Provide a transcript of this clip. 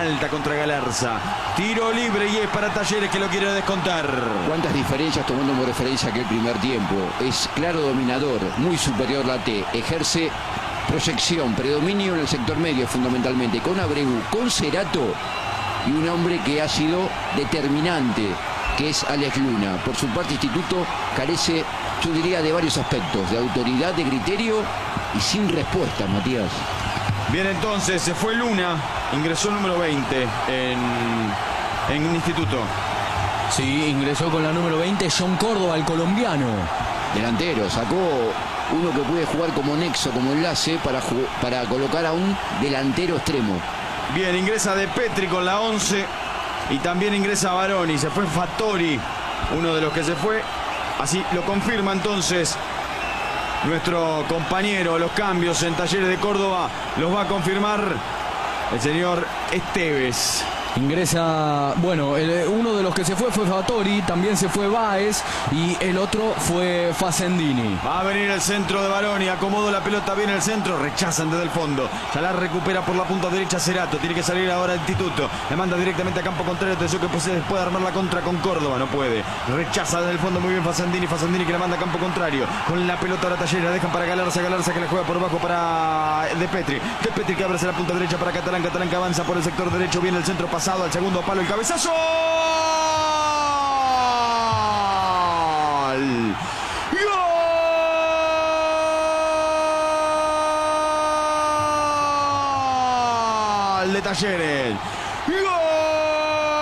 alta contra Galarza. Tiro libre y es para Talleres, que lo quiere descontar. ¿Cuántas diferencias tomando como referencia aquel primer tiempo? Es claro dominador, muy superior la T. Ejerce proyección, predominio en el sector medio fundamentalmente, con Abreu, con Cerato y un hombre que ha sido determinante, que es Alex Luna. Por su parte, Instituto carece, yo diría, de varios aspectos, de autoridad, de criterio y sin respuesta, Matías. Bien, entonces se fue Luna, ingresó el número 20 en Instituto. Sí, ingresó con la número 20 John Córdoba, el colombiano. Delantero, sacó uno que puede jugar como nexo, como enlace, para colocar a un delantero extremo. Bien, ingresa De Petri con la 11 y también ingresa Baroni. Se fue Fattori, uno de los que se fue. Así lo confirma entonces nuestro compañero. Los cambios en Talleres de Córdoba los va a confirmar el señor Esteves. Ingresa, bueno, uno de los que se fue Fattori, también se fue Báez y el otro fue Facendini. Va a venir el centro de Baroni, acomodó la pelota bien el centro, rechazan desde el fondo. Ya la recupera por la punta derecha Cerato, tiene que salir ahora el Instituto. Le manda directamente a campo contrario, atención que puede armar la contra con Córdoba, no puede. Rechaza desde el fondo muy bien Facendini que le manda a campo contrario. Con la pelota ahora Talleres, la dejan para Galarza que la juega por abajo para De Petri que abre hacia la punta derecha para Catalán que avanza por el sector derecho, viene el centro pasado al segundo palo, el cabezazo. ¡Gol! De Talleres. ¡Gol!